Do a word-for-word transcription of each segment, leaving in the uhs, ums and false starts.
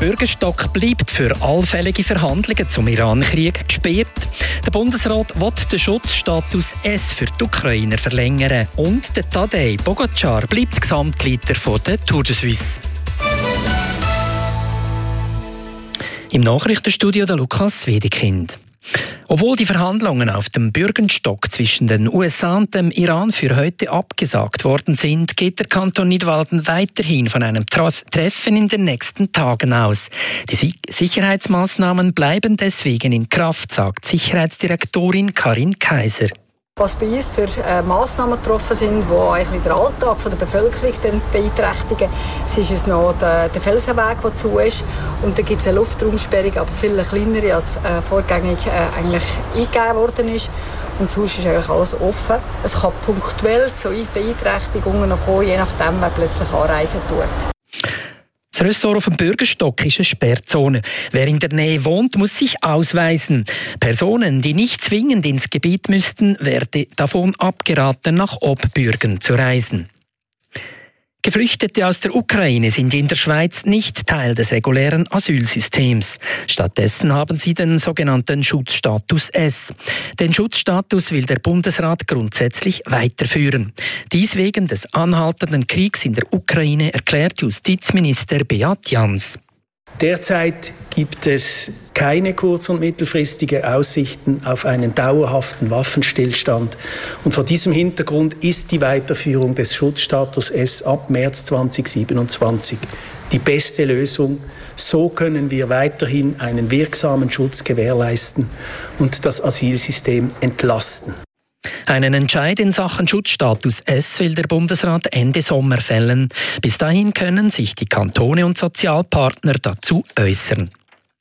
Bürgerstock bleibt für allfällige Verhandlungen zum Iran-Krieg gesperrt. Der Bundesrat will den Schutzstatus S für die Ukrainer verlängern. Und der Tadej Pogačar bleibt Gesamtleiter der Tour de Suisse. Im Nachrichtenstudio der Lukas Wedekind. Obwohl die Verhandlungen auf dem Bürgenstock zwischen den U S A und dem Iran für heute abgesagt worden sind, geht der Kanton Nidwalden weiterhin von einem Treffen in den nächsten Tagen aus. Die Sicherheitsmaßnahmen bleiben deswegen in Kraft, sagt Sicherheitsdirektorin Karin Kaiser. Was bei uns für äh, Massnahmen getroffen sind, die eigentlich den Alltag der Bevölkerung dann beeinträchtigen. Es ist es noch der, der Felsenweg, der zu ist. Und dann gibt es eine Luftraumsperrung, aber viel kleinere, als äh, vorgängig äh, eigentlich eingegeben worden ist. Und sonst ist eigentlich alles offen. Es kann punktuell zu Beeinträchtigungen noch kommen, je nachdem, wer plötzlich anreisen tut. Das Ressort auf dem Bürgerstock ist eine Sperrzone. Wer in der Nähe wohnt, muss sich ausweisen. Personen, die nicht zwingend ins Gebiet müssten, werde davon abgeraten, nach Obbürgen zu reisen. Geflüchtete aus der Ukraine sind in der Schweiz nicht Teil des regulären Asylsystems. Stattdessen haben sie den sogenannten Schutzstatus S. Den Schutzstatus will der Bundesrat grundsätzlich weiterführen. Dies wegen des anhaltenden Kriegs in der Ukraine, erklärt Justizminister Beat Jans. Derzeit gibt es keine kurz- und mittelfristige Aussichten auf einen dauerhaften Waffenstillstand. Und vor diesem Hintergrund ist die Weiterführung des Schutzstatus S ab März zweitausendsiebenundzwanzig die beste Lösung. So können wir weiterhin einen wirksamen Schutz gewährleisten und das Asylsystem entlasten. Einen Entscheid in Sachen Schutzstatus S will der Bundesrat Ende Sommer fällen. Bis dahin können sich die Kantone und Sozialpartner dazu äußern.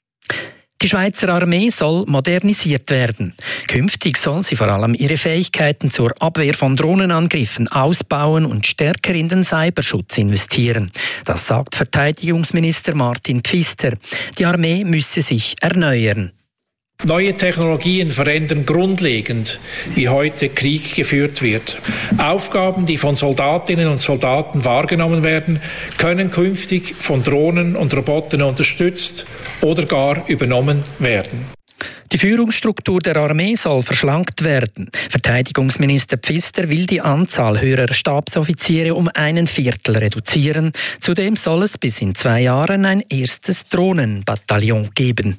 Die Schweizer Armee soll modernisiert werden. Künftig soll sie vor allem ihre Fähigkeiten zur Abwehr von Drohnenangriffen ausbauen und stärker in den Cyberschutz investieren. Das sagt Verteidigungsminister Martin Pfister. Die Armee müsse sich erneuern. Neue Technologien verändern grundlegend, wie heute Krieg geführt wird. Aufgaben, die von Soldatinnen und Soldaten wahrgenommen werden, können künftig von Drohnen und Robotern unterstützt oder gar übernommen werden. Die Führungsstruktur der Armee soll verschlankt werden. Verteidigungsminister Pfister will die Anzahl höherer Stabsoffiziere um einen Viertel reduzieren. Zudem soll es bis in zwei Jahren ein erstes Drohnenbataillon geben.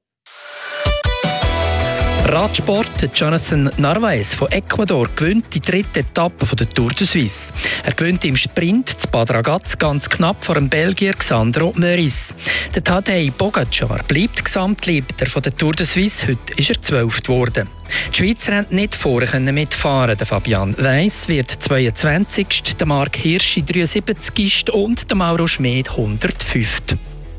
Radsport. Jonathan Narvaez von Ecuador gewinnt die dritte Etappe von der Tour de Suisse. Er gewinnt im Sprint zu Bad Ragaz ganz knapp vor dem Belgier Xandro Meurice. Der Tadej Pogačar bleibt Gesamtleiter von der Tour de Suisse. Heute ist er zwölfter geworden. Die Schweizer haben nicht vorher mitfahren. Der Fabian Weiss wird zweiundzwanzigster, der Marc Hirschi dreiundsiebzigster und der Mauro Schmid hundertfünfter.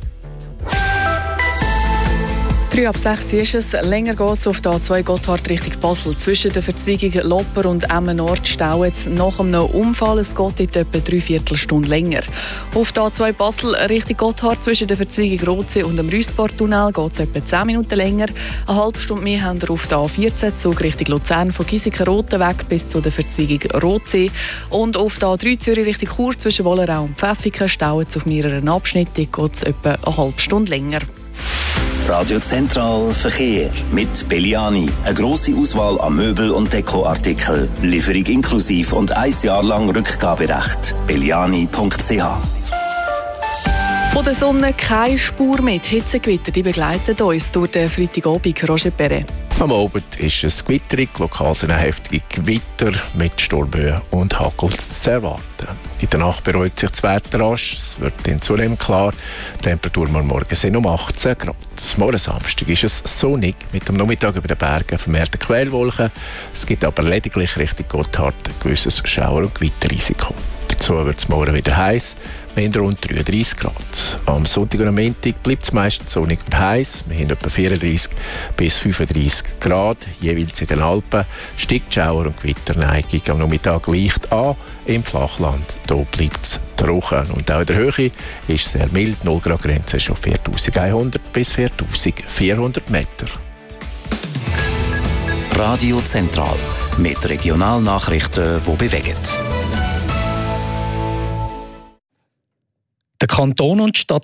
drei ab sechs ist es. Länger geht es auf der A zwei Gotthard Richtung Basel. Zwischen der Verzweigung Lopper und Emmen Nord staut es nach einem Unfall. Es geht in etwa drei Viertelstunde länger. Auf der A zwei Basel Richtung Gotthard zwischen der Verzweigung Rotsee und dem Rüssporttunnel geht es etwa zehn Minuten länger. Eine halbe Stunde mehr haben wir auf der A vierzehn Zug Richtung Luzern von Giesiken-Rotenweg bis zu der Verzweigung Rotsee. Und auf der A drei Zürich Richtung Chur zwischen Wollerau und Pfäffiken staut es auf mehreren Abschnitten. Geht es etwa eine halbe Stunde länger. Radio Zentral Verkehr mit Belliani. Eine grosse Auswahl an Möbel- und Dekoartikeln. Lieferung inklusiv und ein Jahr lang Rückgaberecht. belliani punkt c h. Von der Sonne keine Spur mehr. Die Hitzegewitter die begleiten uns durch den Freitagabend. Roger Perret. Am Abend ist es gewitterig, lokal sind heftige Gewitter mit Sturmböen und Hagel zu erwarten. In der Nacht beruhigt sich das Wetter rasch, es wird dann zunehmend klar. Die Temperatur morgen sind um achtzehn Grad. Morgen Samstag ist es sonnig, mit dem Nachmittag über den Bergen vermehrte Quellwolken. Es gibt aber lediglich Richtung Gotthard ein gewisses Schauer- und Gewitterrisiko. Dazu wird es morgen wieder heiß, mit rund dreiunddreissig Grad. Am Sonntag und am Montag bleibt es meistens sonnig und heiß. Wir haben etwa vierunddreissig bis fünfunddreissig Grad. Jeweils in den Alpen steigt die Schauer- und Gewitterneigung am Nachmittag leicht an. Im Flachland bleibt es trocken. Und auch in der Höhe ist es sehr mild. null Grad Grenze ist auf viertausendeinhundert bis viertausendvierhundert Meter. Radio Zentral mit Regionalnachrichten, die bewegen. Der Kanton und die Stadt